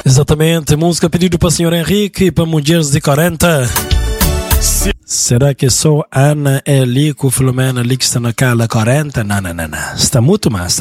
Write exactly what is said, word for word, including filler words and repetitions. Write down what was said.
Exatamente, música pedido para o senhor Henrique e para mulheres de quarenta. Será que só Ana é ali com Filomena ali que está na cala quarenta? Não, não, não, não. Está muito mais.